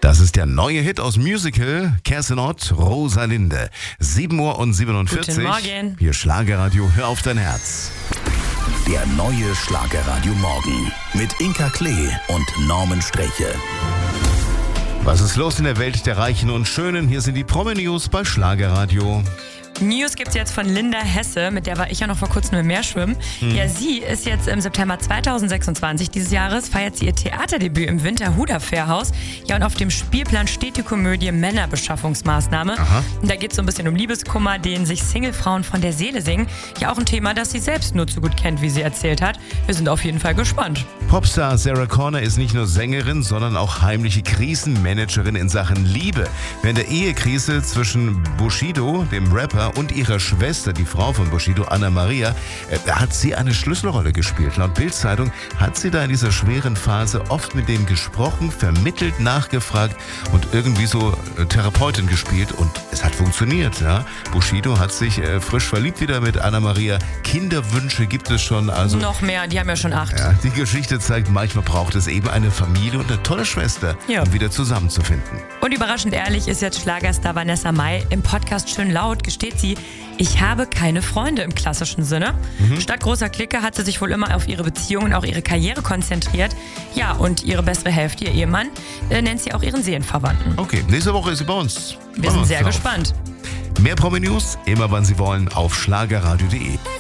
Das ist der neue Hit aus Musical Kerstin Ott, Rosalinde. 7:47 Uhr. Guten Morgen. Hier Schlagerradio, hör auf dein Herz. Der neue Schlagerradio Morgen mit Inka Klee und Norman Sträche. Was ist los in der Welt der Reichen und Schönen? Hier sind die Promi-News bei Schlagerradio. News gibt's jetzt von Linda Hesse, mit der war ich ja noch vor kurzem im Meer schwimmen. Ja, sie ist jetzt im September 2026 dieses Jahres, feiert sie ihr Theaterdebüt im Winterhuder Fährhaus. Ja, und auf dem Spielplan steht die Komödie Männerbeschaffungsmaßnahme. Und da geht's so ein bisschen um Liebeskummer, den sich Singlefrauen von der Seele singen. Ja, auch ein Thema, das sie selbst nur zu gut kennt, wie sie erzählt hat. Wir sind auf jeden Fall gespannt. Popstar Sarah Connor ist nicht nur Sängerin, sondern auch heimliche Krisenmanagerin in Sachen Liebe. Während der Ehekrise zwischen Bushido, dem Rapper, und ihrer Schwester, die Frau von Bushido, Anna Maria, hat sie eine Schlüsselrolle gespielt. Laut Bild-Zeitung hat sie da in dieser schweren Phase oft mit dem gesprochen, vermittelt, nachgefragt und irgendwie so Therapeutin gespielt und es hat funktioniert. Ja? Bushido hat sich frisch verliebt wieder mit Anna Maria. Kinderwünsche gibt es schon. Also Noch mehr, die haben ja schon 8. Ja, die Geschichte zeigt, manchmal braucht es eben eine Familie und eine tolle Schwester, um wieder zusammenzufinden. Und überraschend ehrlich ist jetzt Schlagerstar Vanessa Mai im Podcast Schön Laut, gesteht sie, ich habe keine Freunde im klassischen Sinne. Statt großer Clique hat sie sich wohl immer auf ihre Beziehung und auch ihre Karriere konzentriert. Ja, und ihre bessere Hälfte, ihr Ehemann, nennt sie auch ihren Seelenverwandten. Okay, nächste Woche ist sie bei uns. Wir sind sehr gespannt. Mehr Promi-News, immer wann Sie wollen, auf schlagerradio.de.